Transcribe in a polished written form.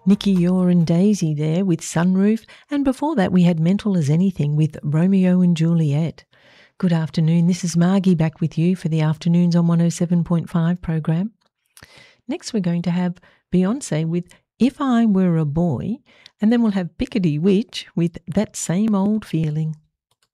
Nikki Yor and Daisy there with Sunroof, and before that we had Mental as Anything with Romeo and Juliet. Good afternoon, this is Margie back with you for the Afternoons on 107.5 program. Next we're going to have Beyonce with If I Were a Boy, and then we'll have Piccadilly Witch with That Same Old Feeling.